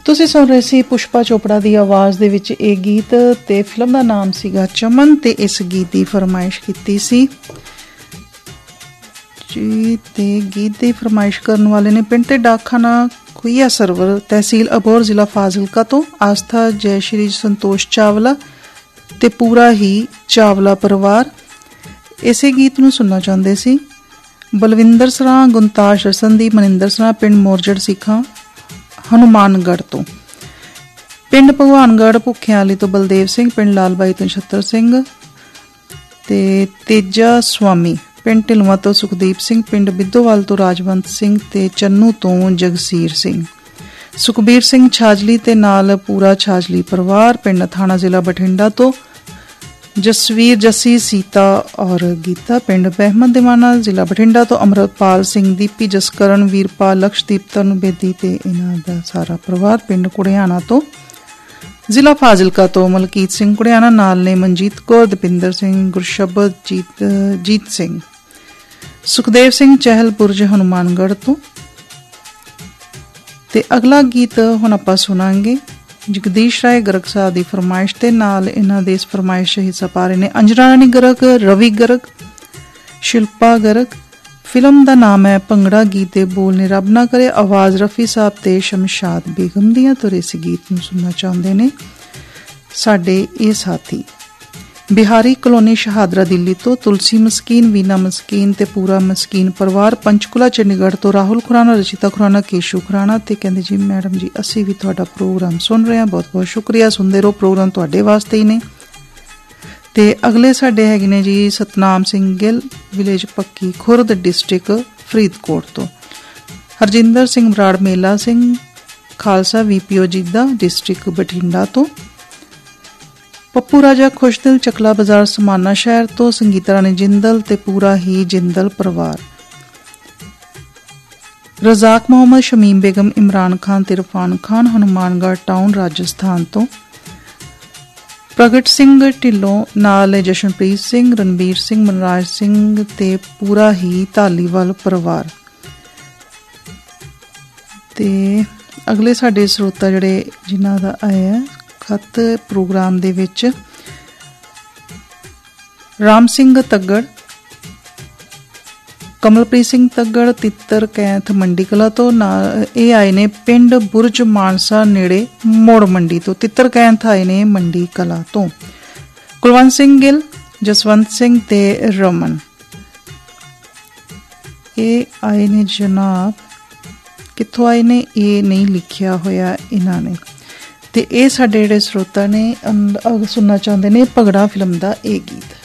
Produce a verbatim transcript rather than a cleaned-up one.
ਤੁਸੀਂ ਸੁਣ ਰਹੇ ਸੀ ਪੁਸ਼ਪਾ ਚੋਪੜਾ ਦੀ ਆਵਾਜ਼ ਦੇ ਵਿੱਚ ਇਹ ਗੀਤ, ਤੇ ਫਿਲਮ ਦਾ ਨਾਮ ਸੀਗਾ ਚਮਨ, ਤੇ ਇਸ ਗੀਤ ਦੀ ਫਰਮਾਇਸ਼ ਕੀਤੀ ਸੀ ਜੀ। ਤੇ ਗੀਤ ਦੀ ਫਰਮਾਇਸ਼ ਕਰਨ ਵਾਲੇ ਨੇ ਪਿੰਡ ਤੇ ਡਾਕਖਾਨਾ ਖੁਈਆ ਸਰਵਰ, ਤਹਿਸੀਲ ਅਬੋਹਰ, ਜ਼ਿਲ੍ਹਾ ਫਾਜ਼ਿਲਕਾ ਤੋਂ ਆਸਥਾ ਜੈ ਸ਼੍ਰੀ ਸੰਤੋਸ਼ ਚਾਵਲਾ ਤੇ ਪੂਰਾ ਹੀ ਚਾਵਲਾ ਪਰਿਵਾਰ ਇਸੇ ਗੀਤ ਨੂੰ ਸੁਣਨਾ ਚਾਹੁੰਦੇ ਸੀ। ਬਲਵਿੰਦਰ ਸਰਾਂ, ਗੁੰਤਾਸ਼ ਰਸਨਦੀਪ, ਮਨਿੰਦਰ ਸਰਾਂ, ਪਿੰਡ ਮੋਰਜੜ ਸਿੱਖਾਂ, ਹਨੂਮਾਨਗੜ੍ਹ ਤੋਂ। ਪਿੰਡ ਭਗਵਾਨਗੜ੍ਹ ਭੁੱਖਿਆਂ ਵਾਲੀ ਤੋਂ ਬਲਦੇਵ ਸਿੰਘ, ਪਿੰਡ ਲਾਲ ਬਾਈ ਤੋਂ ਛੱਤਰ ਸਿੰਘ ਤੇ ਤੇਜਾ ਸਵਾਮੀ, ਪਿੰਡ ਢਿਲਵਾਂ ਤੋਂ ਸੁਖਦੀਪ ਸਿੰਘ, ਪਿੰਡ ਬਿੱਦੋਵਾਲ ਤੋਂ ਰਾਜਵੰਤ ਸਿੰਘ ਤੇ ਚੰਨੂ ਤੋਂ ਜਗਸੀਰ ਸਿੰਘ, ਸੁਖਬੀਰ ਸਿੰਘ ਛਾਜਲੀ ਤੇ ਨਾਲ ਪੂਰਾ ਛਾਜਲੀ ਪਰਿਵਾਰ, ਪਿੰਡ ਥਾਣਾ, ਜ਼ਿਲ੍ਹਾ ਬਠਿੰਡਾ ਤੋਂ ਜਸਵੀਰ, ਜੱਸੀ, ਸੀਤਾ ਔਰ ਗੀਤਾ, ਪਿੰਡ ਬਹਿਮਦ ਦੀਵਾਨਾ, ਜ਼ਿਲ੍ਹਾ ਬਠਿੰਡਾ ਤੋਂ ਅਮਰਪਾਲ ਸਿੰਘ, ਦੀਪੀ, ਜਸਕਰਨ, ਵੀਰਪਾਲ, ਲਕਸ਼ਦੀਪ, ਤਰਨ ਬੇਦੀ ਤੇ ਇਹਨਾਂ ਦਾ ਸਾਰਾ ਪਰਿਵਾਰ, ਪਿੰਡ ਕੁੜਿਆਣਾ ਤੋਂ ਜ਼ਿਲ੍ਹਾ ਫਾਜ਼ਿਲਕਾ ਤੋਂ ਮਲਕੀਤ ਸਿੰਘ ਕੁੜਿਆਣਾ, ਨਾਲ ਨੇ ਮਨਜੀਤ ਕੌਰ, ਦਪਿੰਦਰ ਸਿੰਘ, ਗੁਰਸ਼ਬਦ, ਜੀਤ ਜੀਤ ਸਿੰਘ, ਸੁਖਦੇਵ ਸਿੰਘ ਚਹਿਲ ਬੁਰਜ, ਹਨੂਮਾਨਗੜ੍ਹ ਤੋਂ। ਤੇ ਅਗਲਾ ਗੀਤ ਹੁਣ ਆਪਾਂ ਸੁਣਾਂਗੇ ਜਗਦੀਸ਼ ਰਾਏ ਗਰਗ ਸਾਹਿਬ ਦੀ ਫਰਮਾਇਸ਼ ਤੇ ਨਾਲ ਇਹਨਾਂ ਦੇ ਇਸ ਫਰਮਾਇਸ਼ ਹਿੱਸਾ ਪਾ ਰਹੇ ਨੇ ਅੰਜਨਾ ਰਾਣੀ ਗਰਗ, ਰਵੀ ਗਰਗ, ਸ਼ਿਲਪਾ ਗਰਗ। ਫਿਲਮ ਦਾ ਨਾਮ ਹੈ ਭੰਗੜਾ, ਗੀਤ ਦੇ ਬੋਲ ਨੇ ਰੱਬ ਨਾ ਕਰੇ, ਆਵਾਜ਼ ਰਫੀ ਸਾਹਿਬ ਤੇ ਸ਼ਮਸ਼ਾਦ ਬੇਗਮ ਦੀਆਂ। ਤੋਂ ਇਸ ਗੀਤ ਨੂੰ ਸੁਣਨਾ ਚਾਹੁੰਦੇ ਨੇ ਸਾਡੇ ਇਹ ਸਾਥੀ ਬਿਹਾਰੀ ਕਲੋਨੀ ਸ਼ਹਾਦਰਾ ਦਿੱਲੀ ਤੋਂ ਤੁਲਸੀ ਮਸਕੀਨ, ਵੀਨਾ ਮਸਕੀਨ ਤੇ ਪੂਰਾ ਮਸਕੀਨ ਪਰਿਵਾਰ, ਪੰਚਕੂਲਾ ਚੰਡੀਗੜ੍ਹ ਤੋਂ ਰਾਹੁਲ ਖੁਰਾਨਾ, ਰਚਿਤਾ ਖੁਰਾਨਾ, ਕੇਸ਼ੂ ਖੁਰਾਨਾ। ਤੇ ਕਹਿੰਦੇ ਜੀ ਮੈਡਮ ਜੀ ਅਸੀਂ ਵੀ ਤੁਹਾਡਾ ਪ੍ਰੋਗਰਾਮ ਸੁਣ ਰਹੇ ਹਾਂ, ਬਹੁਤ ਬਹੁਤ ਸ਼ੁਕਰੀਆ, ਸੁਣਦੇ ਰਹੋ, ਪ੍ਰੋਗਰਾਮ ਤੁਹਾਡੇ ਵਾਸਤੇ ਹੀ ਨੇ। ਤੇ ਅਗਲੇ ਸਾਡੇ ਹੈਗੇ ਨੇ ਜੀ ਸਤਨਾਮ ਸਿੰਘ ਗਿੱਲ, ਵਿਲੇਜ ਪੱਕੀ ਖੁਰਦ, ਡਿਸਟ੍ਰਿਕਟ ਫਰੀਦਕੋਟ ਤੋਂ। ਹਰਜਿੰਦਰ ਸਿੰਘ ਬਰਾੜ, ਮੇਲਾ ਸਿੰਘ ਖਾਲਸਾ, ਵੀ ਪੀ ਓ ਜੀਦਾ, ਡਿਸਟ੍ਰਿਕਟ ਬਠਿੰਡਾ ਤੋਂ। ਪੱਪੂ ਰਾਜਾ ਖੁਸ਼ਦਿਲ, ਚਕਲਾ ਬਾਜ਼ਾਰ, ਸਮਾਨਾ ਸ਼ਹਿਰ ਤੋਂ। ਸੰਗੀਤਾ ਰਾਣੀ ਜਿੰਦਲ ਤੇ ਪੂਰਾ ਹੀ ਜਿੰਦਲ ਪਰਿਵਾਰ। ਰਜ਼ਾਕ ਮੁਹੰਮਦ, ਸ਼ਮੀਮ ਬੇਗਮ, ਇਮਰਾਨ ਖਾਨ ਤੇ ਇਰਫਾਨ ਖਾਨ, ਹਨੂਮਾਨਗੜ੍ਹ ਟਾਊਨ, ਰਾਜਸਥਾਨ ਤੋਂ। ਪ੍ਰਗਟ ਸਿੰਘ ਢਿੱਲੋਂ, ਨਾਲ ਜਸ਼ਨਪ੍ਰੀਤ ਸਿੰਘ, ਰਣਬੀਰ ਸਿੰਘ, ਮਨਰਾਜ ਸਿੰਘ ਤੇ ਪੂਰਾ ਹੀ ਧਾਲੀਵਾਲ ਪਰਿਵਾਰ। ਤੇ ਅਗਲੇ ਸਾਡੇ ਸਰੋਤਾ ਜਿਹੜੇ ਜਿਨ੍ਹਾਂ ਦਾ ਆਇਆ ਖਤ ਪ੍ਰੋਗਰਾਮ ਦੇ ਵਿੱਚ, ਰਾਮ ਸਿੰਘ ਤੱਗੜ, ਕਮਲਪ੍ਰੀਤ ਸਿੰਘ ਤੱਗੜ, ਤਿੱਤਰ ਕੈਂਥ, ਮੰਡੀ ਕਲਾ ਤੋਂ। ਨਾਲ ਇਹ ਆਏ ਨੇ ਪਿੰਡ ਬੁਰਜ ਮਾਨਸਾ ਨੇੜੇ ਮੋੜ ਮੰਡੀ ਤੋਂ। ਤਿੱਤਰ ਕੈਂਥ ਆਏ ਨੇ ਮੰਡੀ ਕਲਾ ਤੋਂ। ਕੁਲਵੰਤ ਸਿੰਘ ਗਿੱਲ, ਜਸਵੰਤ ਸਿੰਘ ਤੇ ਰਮਨ ਇਹ ਆਏ ਨੇ ਜਨਾਬ। ਕਿੱਥੋਂ ਆਏ ਨੇ ਇਹ ਨਹੀਂ ਲਿਖਿਆ ਹੋਇਆ ਇਹਨਾਂ ਨੇ। ਤੇ ਇਹ ਸਾਡੇ ਜਿਹੜੇ ਸਰੋਤਾ ਨੇ ਸੁਣਨਾ ਚਾਹੁੰਦੇ ਨੇ ਭੰਗੜਾ ਫਿਲਮ ਦਾ ਇਹ ਗੀਤ।